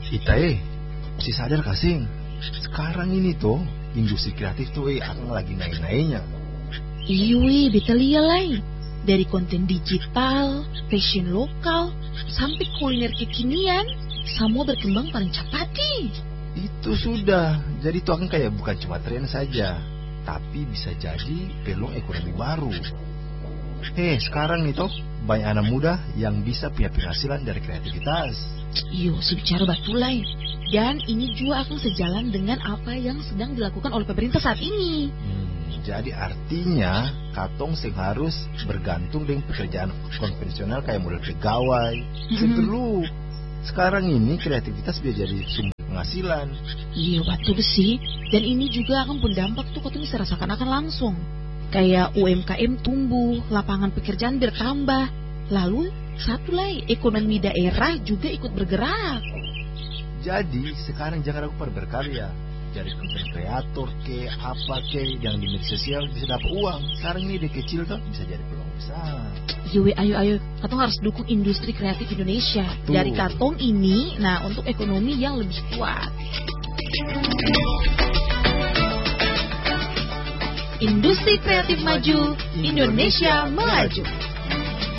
Itae, si sadar kasing. Sekarang ini tuh industri kreatif tuh akan lagi naik-naiknya. Iya, betul ya lah. Dari konten digital, fashion lokal, sampai kuliner kekinian, semua berkembang paling cepat nih. Itu sudah, jadi itu akan kayak bukan cuma tren saja, tapi bisa jadi peluang ekonomi baru. Sekarang nih toh banyak anak muda yang bisa punya penghasilan dari kreativitas. Iya, bicara betul lah. Dan ini juga akan sejalan dengan apa yang sedang dilakukan oleh pemerintah saat ini. Jadi artinya katong harus bergantung dengan pekerjaan konvensional kayak model pegawai. Perlu. Sekarang ini kreativitas bisa jadi sumber penghasilan. Iya betul sih. Dan ini juga akan berdampak tuh katong bisa rasakan akan langsung. Kayak UMKM tumbuh, lapangan pekerjaan bertambah. Lalu satu lagi ekonomi daerah juga ikut bergerak. Jadi sekarang jangan ragu pada berkarya. Jadi konten kreator apa yang di media sosial bisa dapat uang. Sekarang ini dari kecil tuh bisa jadi peluang besar. Ayo, katong harus dukung industri kreatif Indonesia. Tuh. Dari katong ini, untuk ekonomi yang lebih kuat. Industri kreatif maju, Indonesia melaju.